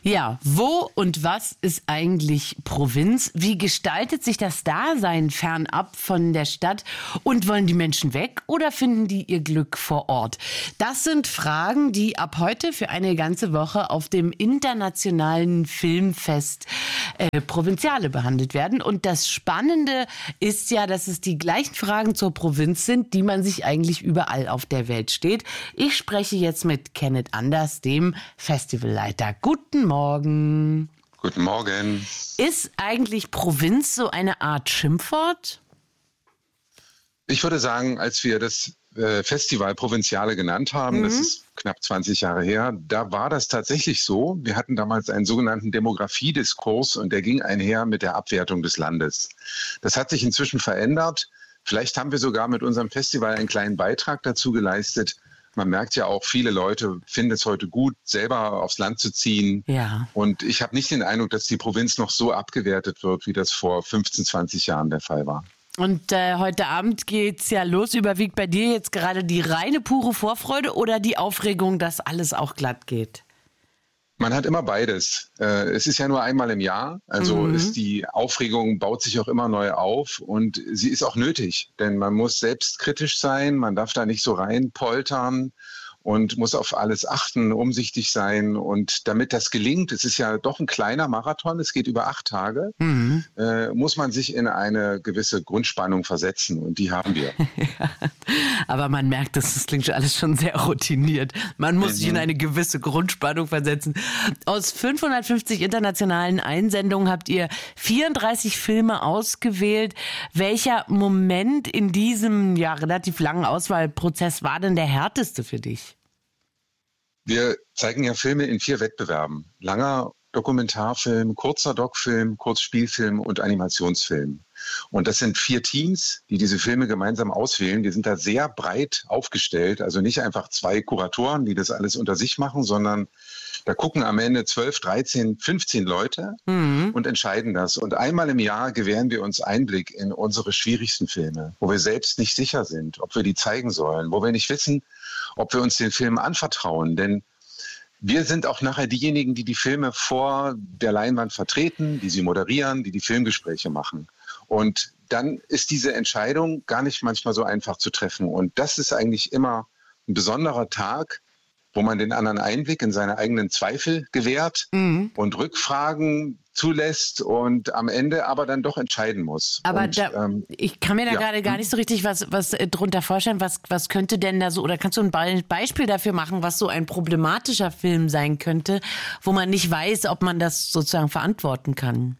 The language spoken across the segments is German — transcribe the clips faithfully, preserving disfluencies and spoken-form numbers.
Ja, wo und was ist eigentlich Provinz? Wie gestaltet sich das Dasein fernab von der Stadt? Und wollen die Menschen weg oder finden die ihr Glück vor Ort? Das sind Fragen, die ab heute für eine ganze Woche auf dem internationalen Filmfest äh, Provinziale behandelt werden. Und das Spannende ist ja, dass es die gleichen Fragen zur Provinz sind, die man sich eigentlich überall auf der Welt steht. Ich spreche jetzt mit Kenneth Anders, dem Festivalleiter. Guten Morgen. Guten Morgen. Ist eigentlich Provinz so eine Art Schimpfwort? Ich würde sagen, als wir das äh, Festival Provinziale genannt haben, mhm. das ist knapp zwanzig Jahre her, da war das tatsächlich so. Wir hatten damals einen sogenannten Demografiediskurs und der ging einher mit der Abwertung des Landes. Das hat sich inzwischen verändert. Vielleicht haben wir sogar mit unserem Festival einen kleinen Beitrag dazu geleistet. Man merkt ja auch, viele Leute finden es heute gut, selber aufs Land zu ziehen. Ja. Und ich habe nicht den Eindruck, dass die Provinz noch so abgewertet wird, wie das vor fünfzehn, zwanzig Jahren der Fall war. Und äh, heute Abend geht's ja los. Überwiegt bei dir jetzt gerade die reine, pure Vorfreude oder die Aufregung, dass alles auch glatt geht? Man hat immer beides. Äh, es ist ja nur einmal im Jahr. Also mhm. ist die Aufregung baut sich auch immer neu auf und sie ist auch nötig, denn man muss selbstkritisch sein. Man darf da nicht so reinpoltern und muss auf alles achten, umsichtig sein. Und damit das gelingt, es ist ja doch ein kleiner Marathon, es geht über acht Tage, mhm. äh, muss man sich in eine gewisse Grundspannung versetzen. Und die haben wir. Ja, aber man merkt, dass das klingt alles schon sehr routiniert. Man muss mhm. sich in eine gewisse Grundspannung versetzen. Aus fünfhundertfünfzig internationalen Einsendungen habt ihr vierunddreißig Filme ausgewählt. Welcher Moment in diesem ja relativ langen Auswahlprozess war denn der härteste für dich? Wir zeigen ja Filme in vier Wettbewerben. Langer Dokumentarfilm, kurzer Doc-Film, Kurzspielfilm und Animationsfilm. Und das sind vier Teams, die diese Filme gemeinsam auswählen. Wir sind da sehr breit aufgestellt. Also nicht einfach zwei Kuratoren, die das alles unter sich machen, sondern da gucken am Ende zwölf, dreizehn, fünfzehn Leute mhm. und entscheiden das. Und einmal im Jahr gewähren wir uns Einblick in unsere schwierigsten Filme, wo wir selbst nicht sicher sind, ob wir die zeigen sollen, wo wir nicht wissen, ob wir uns den Film anvertrauen. Denn wir sind auch nachher diejenigen, die die Filme vor der Leinwand vertreten, die sie moderieren, die die Filmgespräche machen. Und dann ist diese Entscheidung gar nicht manchmal so einfach zu treffen. Und das ist eigentlich immer ein besonderer Tag, wo man den anderen Einblick in seine eigenen Zweifel gewährt mhm. und Rückfragen zulässt und am Ende aber dann doch entscheiden muss. Aber und, da, ähm, ich kann mir da ja. gerade gar nicht so richtig was, was drunter vorstellen. Was, was könnte denn da so, oder kannst du ein Beispiel dafür machen, was so ein problematischer Film sein könnte, wo man nicht weiß, ob man das sozusagen verantworten kann?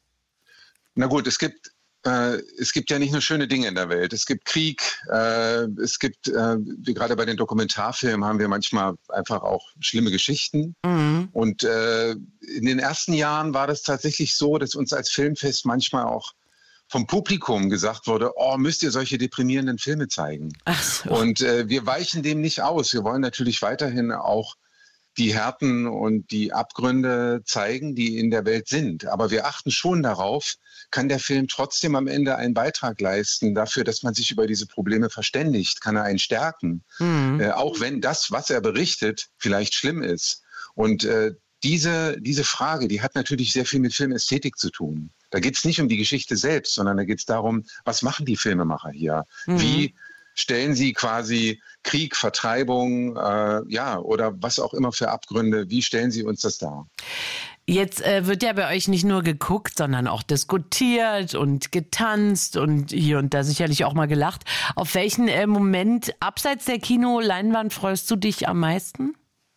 Na gut, es gibt Äh, es gibt ja nicht nur schöne Dinge in der Welt. Es gibt Krieg, äh, es gibt, äh, wie gerade bei den Dokumentarfilmen haben wir manchmal einfach auch schlimme Geschichten. Mhm. Und äh, in den ersten Jahren war das tatsächlich so, dass uns als Filmfest manchmal auch vom Publikum gesagt wurde, oh, müsst ihr solche deprimierenden Filme zeigen? Ach so. Und äh, wir weichen dem nicht aus. Wir wollen natürlich weiterhin auch die Härten und die Abgründe zeigen, die in der Welt sind. Aber wir achten schon darauf, kann der Film trotzdem am Ende einen Beitrag leisten dafür, dass man sich über diese Probleme verständigt? Kann er einen stärken? Mhm. Äh, auch wenn das, was er berichtet, vielleicht schlimm ist. Und äh, diese, diese Frage, die hat natürlich sehr viel mit Filmästhetik zu tun. Da geht es nicht um die Geschichte selbst, sondern da geht es darum, was machen die Filmemacher hier? Mhm. Wie stellen sie quasi Krieg, Vertreibung, äh, ja, oder was auch immer für Abgründe, wie stellen sie uns das dar? Jetzt äh, wird ja bei euch nicht nur geguckt, sondern auch diskutiert und getanzt und hier und da sicherlich auch mal gelacht. Auf welchen äh, Moment abseits der Kinoleinwand freust du dich am meisten?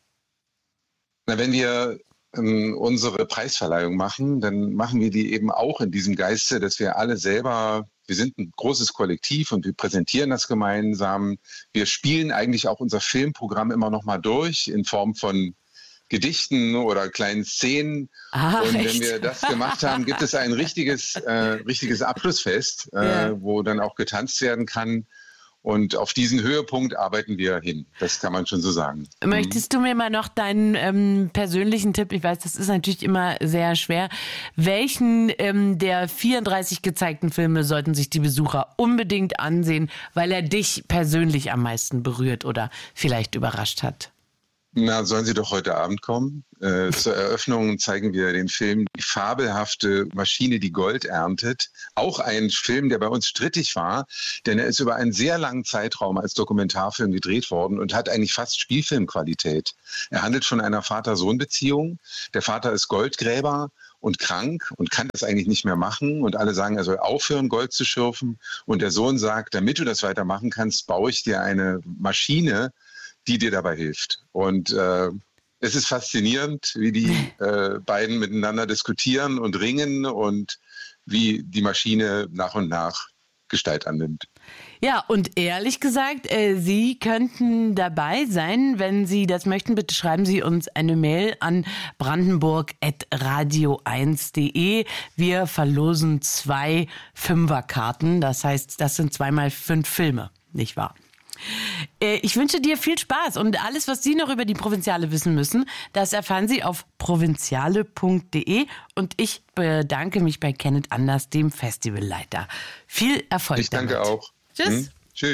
Na, wenn wir ähm, unsere Preisverleihung machen, dann machen wir die eben auch in diesem Geiste, dass wir alle selber, wir sind ein großes Kollektiv und wir präsentieren das gemeinsam. Wir spielen eigentlich auch unser Filmprogramm immer noch mal durch in Form von Gedichten oder kleinen Szenen. Ah, und wenn echt? wir das gemacht haben, gibt es ein richtiges, äh, richtiges Abschlussfest, äh, ja. wo dann auch getanzt werden kann. Und auf diesen Höhepunkt arbeiten wir hin. Das kann man schon so sagen. Möchtest du mir mal noch deinen ähm, persönlichen Tipp, ich weiß, das ist natürlich immer sehr schwer, welchen ähm, der vierunddreißig gezeigten Filme sollten sich die Besucher unbedingt ansehen, weil er dich persönlich am meisten berührt oder vielleicht überrascht hat? Na, sollen Sie doch heute Abend kommen. Äh, zur Eröffnung zeigen wir den Film Die fabelhafte Maschine, die Gold erntet. Auch ein Film, der bei uns strittig war, denn er ist über einen sehr langen Zeitraum als Dokumentarfilm gedreht worden und hat eigentlich fast Spielfilmqualität. Er handelt von einer Vater-Sohn-Beziehung. Der Vater ist Goldgräber und krank und kann das eigentlich nicht mehr machen. Und alle sagen, er soll aufhören, Gold zu schürfen. Und der Sohn sagt, damit du das weitermachen kannst, baue ich dir eine Maschine, die dir dabei hilft. Und äh, es ist faszinierend, wie die äh, beiden miteinander diskutieren und ringen und wie die Maschine nach und nach Gestalt annimmt. Ja, und ehrlich gesagt, äh, Sie könnten dabei sein, wenn Sie das möchten. Bitte schreiben Sie uns eine Mail an brandenburg at radio eins punkt de. Wir verlosen zwei Fünferkarten. Das heißt, das sind zweimal fünf Filme, nicht wahr? Ich wünsche dir viel Spaß und alles, was Sie noch über die Provinziale wissen müssen, das erfahren Sie auf provinziale punkt de und ich bedanke mich bei Kenneth Anders, dem Festivalleiter. Viel Erfolg Ich danke damit. auch. Tschüss. Hm?